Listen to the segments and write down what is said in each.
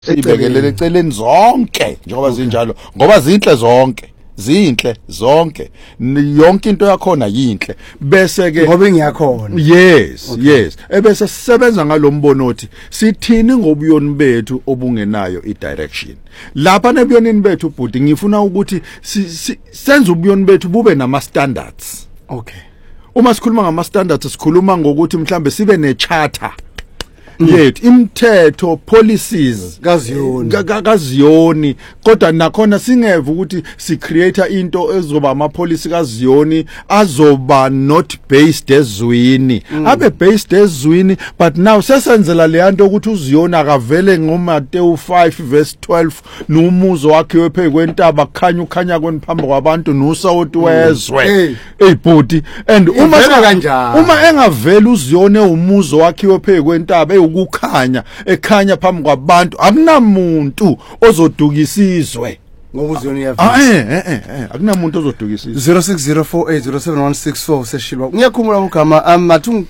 sibekelele eceleni zonke njengoba zinjalo ngoba zinhle zonke yonke into yakhona yinhle bese ke ngoba ngiyakhona yes ebese sisebenza ngalombono othi sithini ngobuyoni bethu obungenayo idirection lapha nebuyonini bethu bhuti ngifuna ukuthi senze ubuyoni bethu bube nama standards. Okay, uma sikhuluma ngama standards sikhuluma ngokuthi mhlambe sibe ne charter yet imithetho policies kaziyoni kodwa nakhona singeve ukuthi si create into ezoba ama policy kaziyoni azoba not based ezwini abe based ezwini but now sesenzela le nto ukuthi uziyona akavele ngoMateyu 5 verse 12 numuzo wakhe wephe kwentaba kukhanya kweniphambi kwabantu nosawoti wezwe bhuti and uma engavela uziyone umuzo wakhe wephe kwentaba ukukhanya ekhanya phambi kwabantu akunamuntu ozodukisizwe ngoba uziyona iyafika akunamuntu ozodukisizwe. 0604807164 seshilwa ngiyakhumula ugama mathungu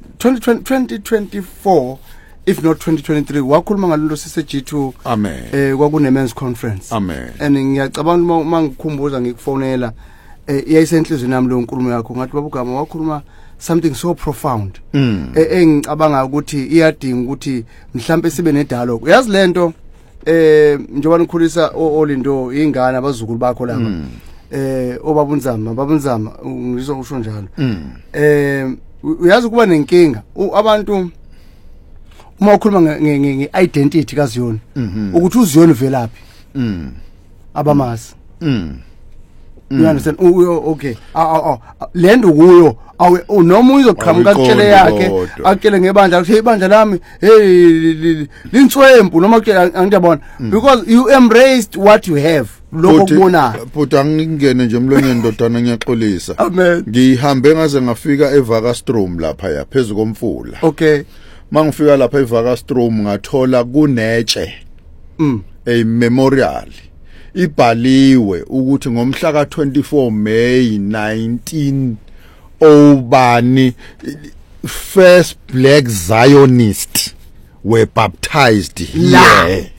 2024 if not 2023 wakhuluma ngalento sise G2 amen kwakune men's conference amen and ngiyacabanga uma ngikhumbuza ngikufonela iyayisenhlizweni nami lo nkulumo yakho ngathi babugama wakhuluma something so profound engicabanga ukuthi iyadinga ukuthi mhlambe sibe ne dialogue. Yazi lento njengoba nikhulisa olindo ingane abazukulu bakho lapha babunzama ngizwa usho njalo uyazi kuba nenkinga abantu uma ukhuluma nge-identity kaZiyoni ukuthi uZiyoni velaphi abamazi you understand okay lendo kuyo noma uzoqhamuka kutshele yakhe akutshele ngebandla ukuthi ibandla lami lintswempu noma kutshela angiyabona because you embraced what you have lokho kubonayo but angingene nje emlonyeni ndodana ngiyaxolisa amen ngihambe ngaze ngafika eVakastrom lapha yaphezulu komfula okay mangifika lapha eVakastrom ngathola kunetshe a memorial ibhaliwe ukuthi ngomhla ka 24 May 19 obani first black Zionists were baptized here.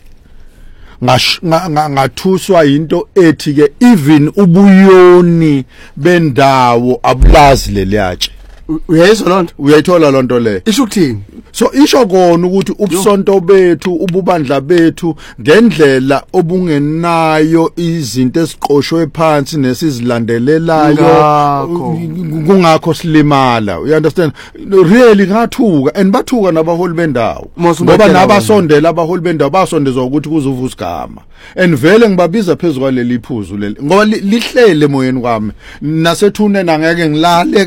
Ngathuswa into ethi ke even ubuyoni bendawo abulazi leliyatshe. Uyayithola lonto le isho ukuthini so isho kona ukuthi ubusonto bethu ububandla bethu ngendlela obungenayo izinto esiqoshwe phansi nesizilandelelayo kungakho silimala. You understand really ngathuka and bathuka nabaholi bendawo ngoba nabasondela abaholi bendawo basondezwa ukuthi kuzuva usigama and vele ngibabiza phezulu kwaleli iphuzu leli ngoba lihlele emoyeni kwami nasethunena ngeke ngilale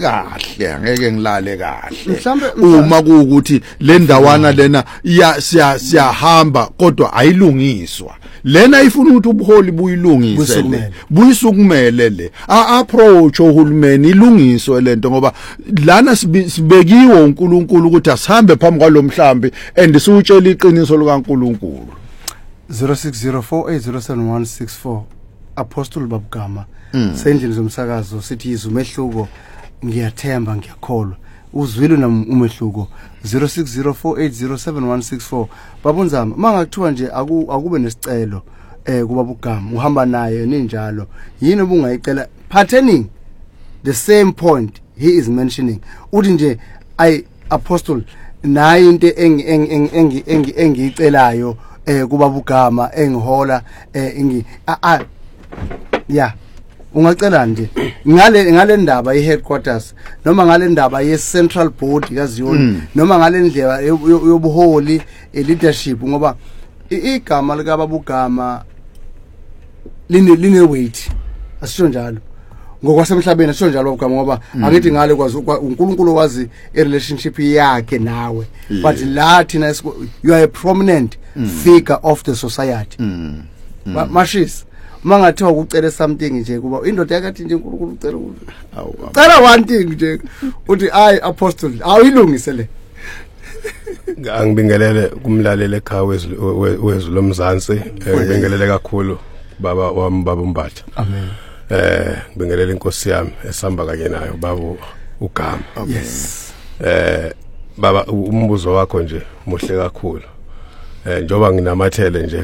kahle uma kuukuthi le ndawana lena siyahamba kodwa ayilungiswa lena ifuna ukuthi ubuholi buyilungise buyisukumele le approach ohulumeni ilungiswe lento ngoba lana sibekiwe uNkulunkulu ukuthi asihambe phambi kwalomhlambi and siutshela iqiniso likaNkulunkulu. 0604807164 Apostle Babugama sendlini zomsakazo sithi izumehluko ngiyathemba ngiyakholwa uzwile nami umehluko 0604807164 babunzama mangakuthiwa nje akube nesicelo kubabugama uhamba naye ninjalo yini obungayicela patterning the same point he is mentioning uthi nje Apostle naye into engicelayo kubabugama engihola yeah ungacela nje ngale ndaba ye-headquarters noma ngale ndaba ye-central board kaZiyoni noma ngale ndlela yobuholi leadership ngoba igama likababugama line weight asisho njalo ngokwasemhlabeni asisho njalo babugama ngoba angithi ngale kwazi uNkulunkulu wazi i-relationship yakhe nawe but la thina you are a prominent figure of the society mashis mangathiwa ukucela something nje kuba indoda yakathi nje uNkulunkulu ucela one thing nje uthi Apostle awuyilungise le angibingelele kumlalele ekhaya wezwe lomzansi ngibingelele kakhulu baba wami baba Mbatha amen ngibingelele inkosi yami esamba kanye nayo baba uGama yes baba umbuzo wakho nje muhle kakhulu njoba nginamathele nje